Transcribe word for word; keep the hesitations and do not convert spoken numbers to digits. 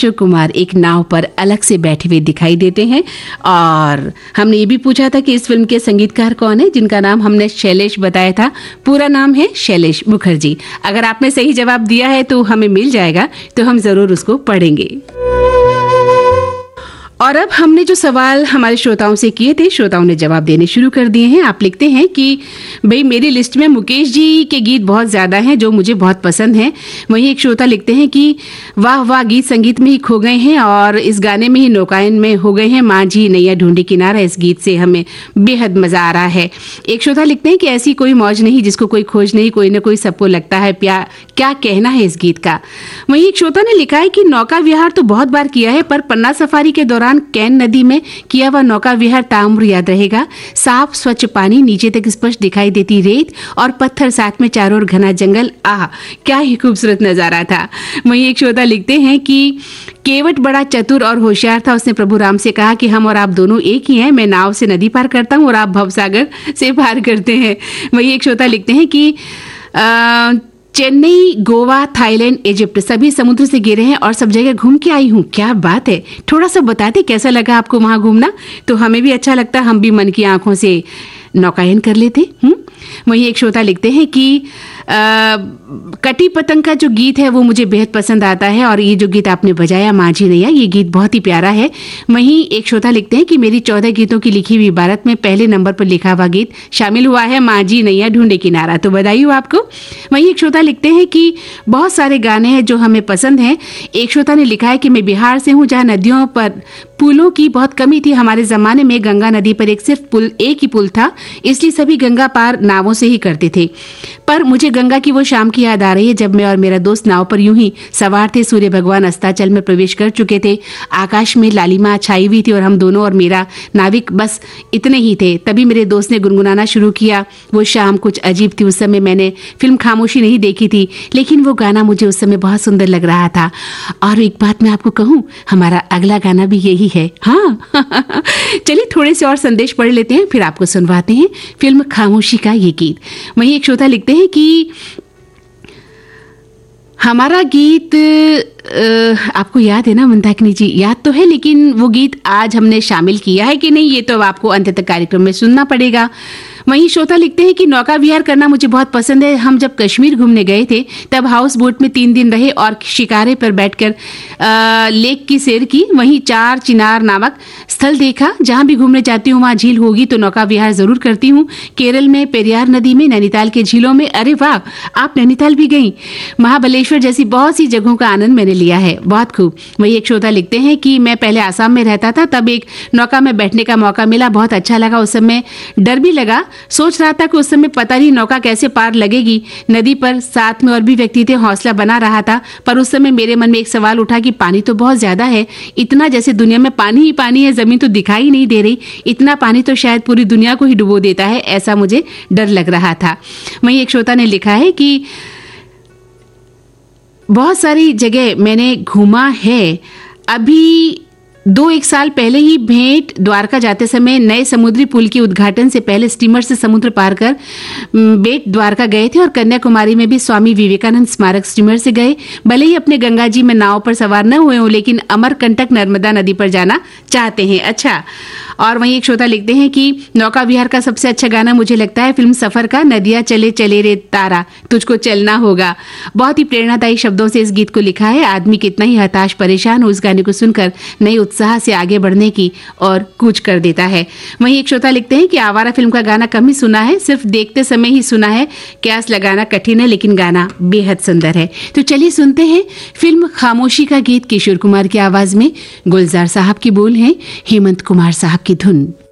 किशोर कुमार एक नाव पर अलग से बैठे हुए दिखाई देते हैं। और हमने ये भी पूछा था कि इस फिल्म के संगीतकार कौन है, जिनका नाम हमने शैलेश बताया था। पूरा नाम है शैलेश मुखर्जी। अगर आपने सही जवाब दिया है तो हमें मिल जाएगा, तो हम जरूर उसको पढ़ेंगे। और अब हमने जो सवाल हमारे श्रोताओं से किए थे, श्रोताओं ने जवाब देने शुरू कर दिए हैं। आप लिखते हैं कि भाई मेरी लिस्ट में मुकेश जी के गीत बहुत ज़्यादा हैं जो मुझे बहुत पसंद हैं। वहीं एक श्रोता लिखते हैं कि वाह वाह, गीत संगीत में ही खो गए हैं और इस गाने में ही नौकायन में हो गए हैं। माँ जी नैया ढूंढी किनारा, इस गीत से हमें बेहद मज़ा आ रहा है। एक श्रोता लिखते हैं कि ऐसी कोई मौज नहीं जिसको कोई खोज नहीं, कोई ना कोई सबको लगता है प्यार, क्या कहना है इस गीत का। वहीं एक श्रोता ने लिखा है कि नौका विहार तो बहुत बार किया है, पर पन्ना सफारी के दौरान कैन नदी में किया हुआ नौका विहार ताउम्र याद रहेगा। साफ स्वच्छ पानी, नीचे तक स्पष्ट दिखाई देती रेत और पत्थर, साथ में चारों ओर घना जंगल। आह, क्या ही खूबसूरत नजारा था। वहीं एक श्रोता लिखते हैं कि केवट बड़ा चतुर और होशियार था। उसने प्रभु राम से कहा कि हम और आप दोनों एक ही हैं, मैं नाव से नदी पार करता हूँ और आप भवसागर से पार करते हैं। वहीं एक श्रोता लिखते हैं कि आ, चेन्नई, गोवा, थाईलैंड, इजिप्ट सभी समुद्र से घिरे हैं और सब जगह घूम के आई हूँ। क्या बात है, थोड़ा सा बताते कैसा लगा आपको वहां घूमना, तो हमें भी अच्छा लगता, हम भी मन की आंखों से नौकायन कर लेते। हम्म वहीं एक श्रोता लिखते हैं कि आ, कटी पतंग का जो गीत है वो मुझे बेहद पसंद आता है और ये जो गीत आपने बजाया माझी नैया, ये गीत बहुत ही प्यारा है। वहीं एक श्रोता लिखते हैं कि मेरी चौदह गीतों की लिखी हुई इबारत में पहले नंबर पर लिखा हुआ गीत शामिल हुआ है, माझी नैया ढूंढे किनारा, तो बधाई हो आपको। वहीं एक श्रोता लिखते हैं कि बहुत सारे गाने हैं जो हमें पसंद हैं। एक श्रोता ने लिखा है कि मैं बिहार से हूँ, जहाँ नदियों पर पुलों की बहुत कमी थी। हमारे जमाने में गंगा नदी पर एक सिर्फ पुल, एक ही पुल था, इसलिए सभी गंगा पार नावों से ही करते थे। पर मुझे गंगा की वो शाम की याद आ रही है जब मैं और मेरा दोस्त नाव पर यूं ही सवार थे। सूर्य भगवान अस्ताचल में प्रवेश कर चुके थे, आकाश में लालिमा छाई हुई थी और हम दोनों और मेरा नाविक बस इतने ही थे। तभी मेरे दोस्त ने गुनगुनाना शुरू किया। वो शाम कुछ अजीब थी। उस समय मैंने फिल्म खामोशी नहीं देखी थी, लेकिन वो गाना मुझे उस समय बहुत सुंदर लग रहा था। और एक बात मैं आपको कहूं, हमारा अगला गाना भी यही है। हाँ चलिए थोड़े से और संदेश पढ़ लेते हैं, फिर आपको सुनवाते हैं फिल्म खामोशी का ये गीत। वहीं एक श्रोता लिखते हैं कि हमारा गीत आ, आपको याद है ना मंदाकिनी जी? याद तो है, लेकिन वो गीत आज हमने शामिल किया है कि नहीं, ये तो आपको अंत तक कार्यक्रम में सुनना पड़ेगा। वहीं श्रोता लिखते हैं कि नौका विहार करना मुझे बहुत पसंद है। हम जब कश्मीर घूमने गए थे तब हाउस बोट में तीन दिन रहे और शिकारे पर बैठकर लेक की सैर की। वहीं चार चिनार नामक स्थल देखा। जहां भी घूमने जाती हूँ वहां झील होगी तो नौका विहार जरूर करती हूँ। केरल में पेरियार नदी में, नैनीताल के झीलों में। अरे वाह, आप नैनीताल भी गई। महाबलेश्वर जैसी बहुत सी जगहों का आनंद मैंने लिया है, बहुत खूब। वही एक श्रोता लिखते हैं कि मैं पहले आसाम में रहता था, तब एक नौका में बैठने का मौका मिला, बहुत अच्छा लगा। उस समय डर भी लगा, सोच रहा था कि उस समय पता नहीं नौका कैसे पार लगेगी नदी पर। साथ में और भी व्यक्ति थे, हौसला बना रहा था। पर उस समय मेरे मन में एक सवाल उठा कि पानी तो बहुत ज्यादा है, इतना जैसे दुनिया में पानी ही पानी है, जमीन तो दिखाई नहीं दे रही। इतना पानी तो शायद पूरी दुनिया को ही डुबो देता है, ऐसा मुझे डर लग रहा था। वहीं एक श्रोता ने लिखा है कि बहुत सारी जगह मैंने घूमा है। अभी दो एक साल पहले ही भेंट द्वारका जाते समय नए समुद्री पुल के उद्घाटन से पहले स्टीमर से समुद्र पार कर बेट द्वारका गए थे और कन्याकुमारी में भी स्वामी विवेकानंद स्मारक स्टीमर से गए। भले ही अपने गंगा जी में नाव पर सवार न हुए हों, लेकिन अमरकंटक नर्मदा नदी पर जाना चाहते हैं। अच्छा, और वहीं एक श्रोता लिखते हैं कि नौका विहार का सबसे अच्छा गाना मुझे लगता है फिल्म सफर का, नदिया चले चले रे तारा तुझको चलना होगा। बहुत ही प्रेरणादायी शब्दों से इस गीत को लिखा है। आदमी कितना ही हताश परेशान हो, उस गाने को सुनकर नई उत्साह से आगे बढ़ने की और कूच कर देता है। वहीं एक श्रोता लिखते हैं कि आवारा फिल्म का गाना कम ही सुना है, सिर्फ देखते समय ही सुना है। क्यास लगाना कठिन है, लेकिन गाना बेहद सुंदर है। तो चलिए सुनते हैं फिल्म खामोशी का गीत किशोर कुमार की आवाज में। गुलजार साहब की बोल है, हेमंत कुमार साहब की धुन।